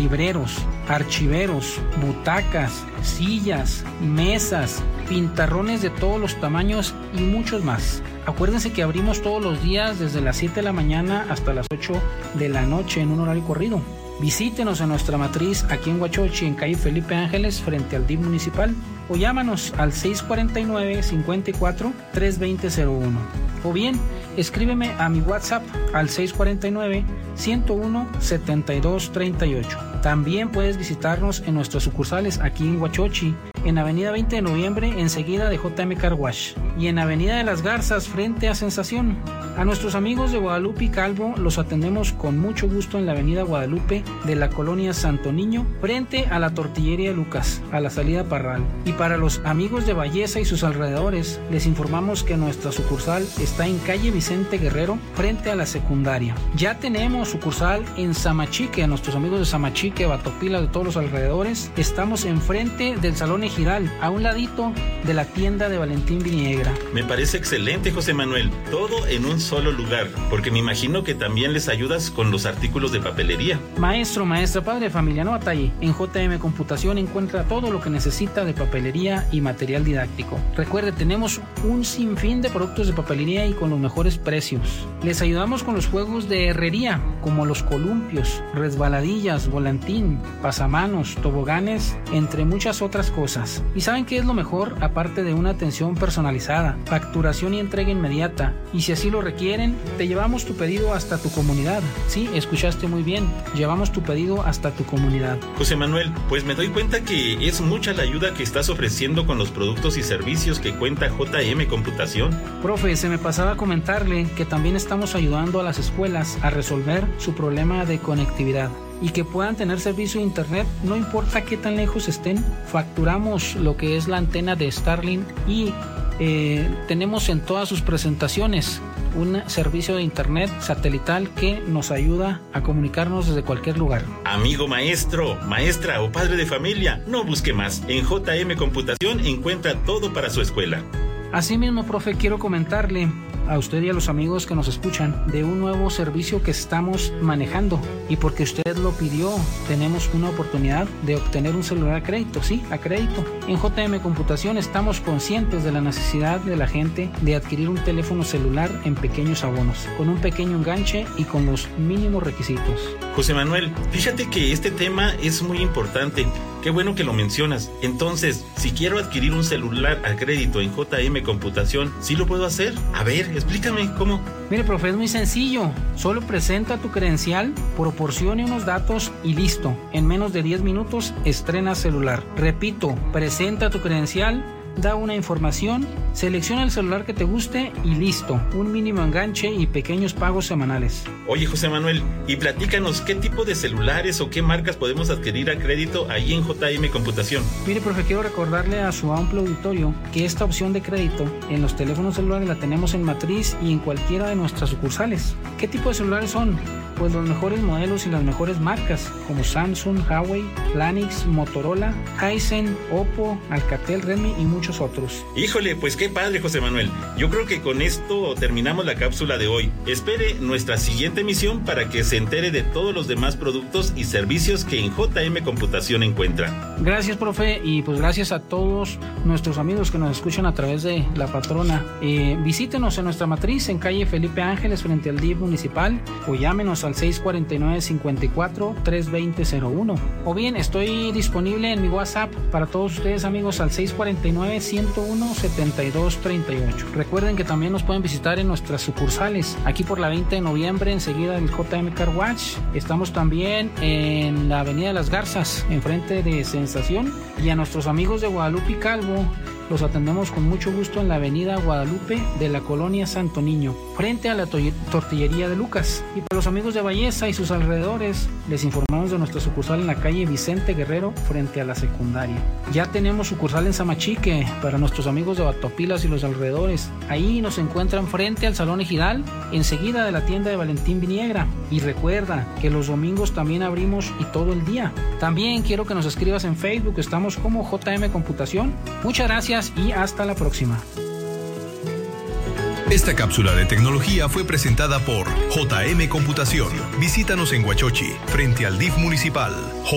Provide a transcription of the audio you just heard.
libreros, archiveros, butacas, sillas, mesas, pintarrones de todos los tamaños y muchos más. Acuérdense que abrimos todos los días desde las 7 de la mañana hasta las 8 de la noche en un horario corrido. Visítenos en nuestra matriz aquí en Huachochi, en calle Felipe Ángeles, frente al DIF municipal, o llámanos al 649-54-32001. O bien, escríbeme a mi WhatsApp al 649-101-7238. También puedes visitarnos en nuestras sucursales aquí en Huachochi, en Avenida 20 de Noviembre, enseguida de JM Car Wash, y en Avenida de las Garzas, frente a Sensación. A nuestros amigos de Guadalupe y Calvo los atendemos con mucho gusto en la Avenida Guadalupe de la colonia Santo Niño, frente a la Tortillería Lucas, a la salida Parral. Y para los amigos de Valleza y sus alrededores, les informamos que nuestra sucursal está en calle Vicente Guerrero, frente a la secundaria. Ya tenemos sucursal en Samachique, a nuestros amigos de Samachique, Batopila, de todos los alrededores. Estamos enfrente del Salón Ejidal, a un ladito de la tienda de Valentín Viniegra. Me parece excelente, José Manuel. Todo en un solo lugar, porque me imagino que también les ayudas con los artículos de papelería. Maestro, maestra, padre de familia, no batalle. En JM Computación encuentra todo lo que necesita de papelería y material didáctico. Recuerde, tenemos un sinfín de productos de papelería y con los mejores precios. Les ayudamos con los juegos de herrería, como los columpios, resbaladillas, volantín, pasamanos, toboganes, entre muchas otras cosas. ¿Y saben qué es lo mejor? Aparte de una atención personalizada, facturación y entrega inmediata. Y si así lo requieren, te llevamos tu pedido hasta tu comunidad. Sí, escuchaste muy bien. Llevamos tu pedido hasta tu comunidad. José Manuel, pues me doy cuenta que es mucha la ayuda que estás ofreciendo con los productos y servicios que cuenta JM Computación. Profe, se me pasaba a comentarle que también estamos ayudando a las escuelas a resolver su problema de conectividad y que puedan tener servicio de internet, no importa qué tan lejos estén. Facturamos lo que es la antena de Starlink y tenemos en todas sus presentaciones un servicio de internet satelital que nos ayuda a comunicarnos desde cualquier lugar. Amigo maestro, maestra o padre de familia, no busque más. En JM Computación encuentra todo para su escuela. Asimismo, profe, quiero comentarle a usted y a los amigos que nos escuchan de un nuevo servicio que estamos manejando, y porque usted lo pidió, tenemos una oportunidad de obtener un celular a crédito, sí, a crédito. En JM Computación estamos conscientes de la necesidad de la gente de adquirir un teléfono celular en pequeños abonos, con un pequeño enganche y con los mínimos requisitos. José Manuel, fíjate que este tema es muy importante. Qué bueno que lo mencionas. Entonces, si quiero adquirir un celular a crédito en JM Computación, ¿sí lo puedo hacer? A ver, explícame cómo. Mire, profe, es muy sencillo. Solo presenta tu credencial, proporcione unos datos y listo. En menos de 10 minutos estrena celular. Repito, presenta tu credencial, da una información, selecciona el celular que te guste y listo. Un mínimo enganche y pequeños pagos semanales. Oye, José Manuel, y platícanos qué tipo de celulares o qué marcas podemos adquirir a crédito ahí en JM Computación. Mire, profe, quiero recordarle a su amplio auditorio que esta opción de crédito en los teléfonos celulares la tenemos en Matriz y en cualquiera de nuestras sucursales. ¿Qué tipo de celulares son? Pues los mejores modelos y las mejores marcas, como Samsung, Huawei, Planix, Motorola, Hisense, Oppo, Alcatel, Redmi y muchos otros. Híjole, pues qué padre, José Manuel. Yo creo que con esto terminamos la cápsula de hoy. Espere nuestra siguiente emisión para que se entere de todos los demás productos y servicios que en JM Computación encuentra. Gracias, profe, y pues gracias a todos nuestros amigos que nos escuchan a través de La Patrona. Visítenos en nuestra matriz en calle Felipe Ángeles frente al DIF municipal, o llámenos al 649-54-32001. O bien, estoy disponible en mi WhatsApp para todos ustedes, amigos, al 649-101-7238. Recuerden que también nos pueden visitar en nuestras sucursales, aquí por la 20 de noviembre, enseguida del JM Car Wash. Estamos también en la Avenida de las Garzas, enfrente de Sensación. Y a nuestros amigos de Guadalupe y Calvo, los atendemos con mucho gusto en la Avenida Guadalupe de la colonia Santo Niño, frente a la Tortillería de Lucas. Y para los amigos de Valleza y sus alrededores, les informamos de nuestra sucursal en la calle Vicente Guerrero, frente a la secundaria. Ya tenemos sucursal en Samachique para nuestros amigos de Batopilas y los alrededores. Ahí nos encuentran frente al Salón Ejidal, enseguida de la tienda de Valentín Viniegra. Y recuerda que los domingos también abrimos y todo el día. También quiero que nos escribas en Facebook, estamos como JM Computación. Muchas gracias y hasta la próxima. Esta cápsula de tecnología fue presentada por JM Computación. Visítanos en Huachochi, frente al DIF municipal.